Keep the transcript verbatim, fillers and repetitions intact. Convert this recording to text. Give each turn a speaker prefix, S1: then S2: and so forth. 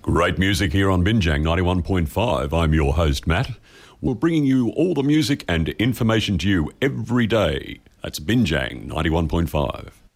S1: Great music here on Binjang ninety-one point five. I'm your host, Matt. We're bringing you all the music and information to you every day. That's Binjang ninety-one point five.